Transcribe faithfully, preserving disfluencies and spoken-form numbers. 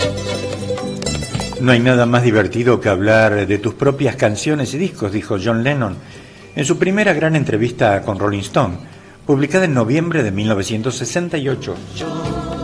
No hay nada más divertido que hablar de tus propias canciones y discos, dijo John Lennon en su primera gran entrevista con Rolling Stone, publicada en noviembre de mil novecientos sesenta y ocho.